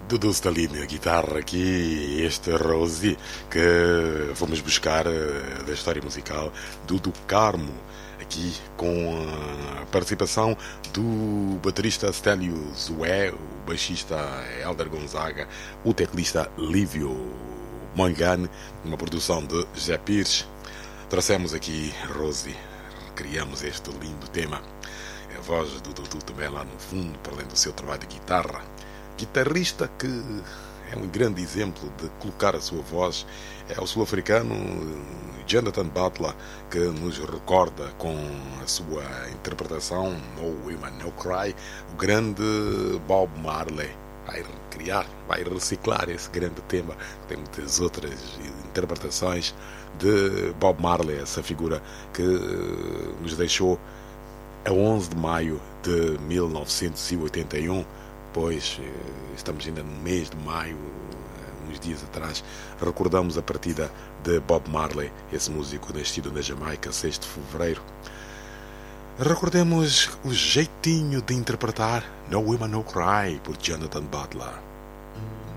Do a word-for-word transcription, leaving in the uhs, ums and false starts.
Dudu Stalin, a guitarra aqui, este Rosie, que fomos buscar da história musical do Carmo, aqui com a participação do baterista Stélio Zué, o baixista Helder Gonzaga, o teclista Lívio Moingane, uma produção de Zé Pires. Trouxemos aqui Rosie, criamos este lindo tema. A voz do Dudu também lá no fundo, para além do seu trabalho de guitarra. Guitarrista que é um grande exemplo de colocar a sua voz, é o sul-africano Jonathan Butler, que nos recorda com a sua interpretação No Women No Cry, o grande Bob Marley. Vai recriar, vai reciclar esse grande tema. Tem muitas outras interpretações de Bob Marley, essa figura que nos deixou a onze de maio de mil novecentos e oitenta e um, pois estamos ainda no mês de maio, uns dias atrás, recordamos a partida de Bob Marley, esse músico nascido na Jamaica, seis de fevereiro. Recordemos o jeitinho de interpretar No Women No Cry, por Jonathan Butler.